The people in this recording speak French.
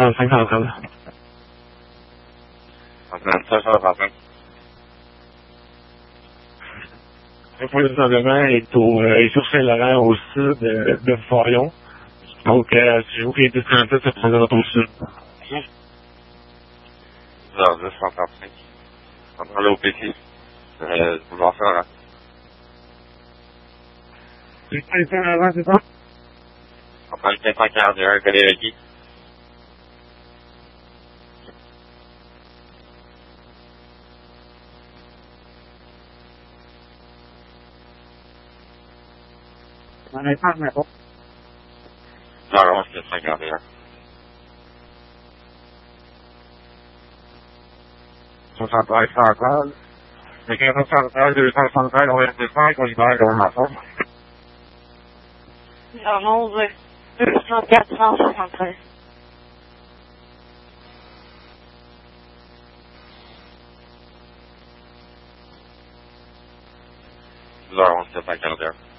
35 centrale. Ça. Le point de désendement est sur Saint-Laurent, au sud de Forion. Donc, si je vous fais 1037, ça prendra au sud. 10h10, 135. On prend l'OPC. Boulevard Saint-Laurent. C'est Saint-Laurent, c'est ça? On prend le 541, Galéregie. On est pas, mais bon. 10h11, 541. 73 centrale. Le 40 centrale, 273, on reste 5, on libère comme ma forme. 11, 204, 173. Heures 11, 541.